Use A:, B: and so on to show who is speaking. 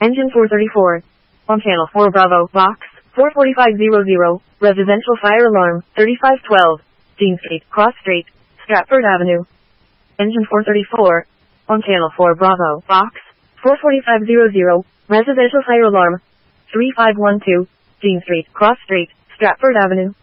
A: Engine 434. On channel 4 Bravo, box 44500, residential fire alarm 3512, Dean Street, Cross Street, Stratford Avenue. Engine 434. On channel 4 Bravo, box 44500, residential fire alarm 3512, Dean Street, Cross Street, Stratford Avenue.